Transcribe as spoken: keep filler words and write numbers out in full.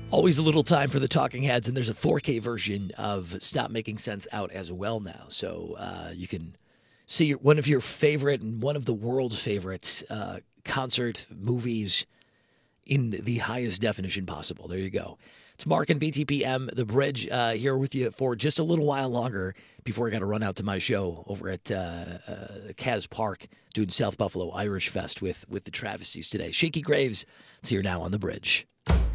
Always a little time for the Talking Heads, and there's a four K version of Stop Making Sense out as well now. So uh, you can see your, one of your favorite and one of the world's favorite uh, concert movies in the highest definition possible. There you go. It's Mark and B T P M, The Bridge, uh, here with you for just a little while longer before I got to run out to my show over at uh, uh, Kaz Park doing South Buffalo Irish Fest with, with the Travesties today. Shaky Graves, it's here now on The Bridge.